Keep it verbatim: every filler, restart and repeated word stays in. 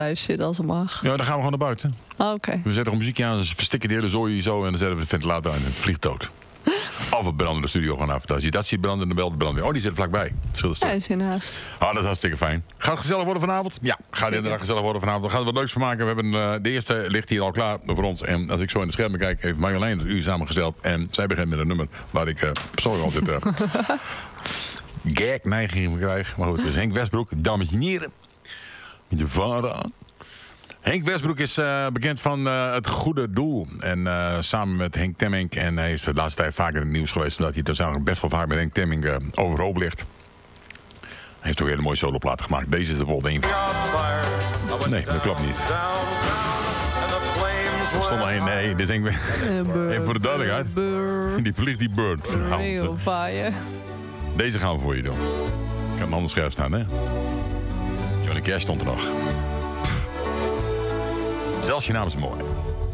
thuis zit als het mag. Ja, dan gaan we gewoon naar buiten. Oh, oké. Okay. We zetten gewoon muziekje aan, dus verstikken de hele zooi zo en dan zetten we de ventilator aan en het vliegt dood. Of we branden de studio gewoon af. Als je dat ziet branden, dan belt de brandweer. Oh, die zit er vlakbij. Het ja, is hiernaast. Ah, dat is hartstikke fijn. Gaat het gezellig worden vanavond? Ja, gaat het inderdaad gezellig worden vanavond. We gaan er wat leuks van maken. We hebben uh, de eerste ligt hier al klaar voor ons. En als ik zo in de schermen kijk, heeft Marjolein het uur samengesteld. En zij begint met een nummer waar ik uh, persoonlijk altijd uh, gag-neiging krijg. Maar goed, dus Henk Westbroek, dames en heren. Met de vader aan. Henk Westbroek is uh, bekend van uh, Het Goede Doel. En uh, samen met Henk Temmink. En hij is de laatste tijd vaker in het nieuws geweest. Omdat hij dus best wel vaak met Henk Temmink uh, overhoop ligt. Hij heeft ook hele mooie soloplaten gemaakt. Deze is er bijvoorbeeld een van. Nee, dat klopt niet. Er stond er een. Nee, dit is Henk Westbroek. Even voor de duidelijkheid. Die vliegt die bird. Real fire. Deze gaan we voor je doen. Ik kan een ander scherp staan, hè? Johnny Cash stond er nog. Zelfs je naam is mooi.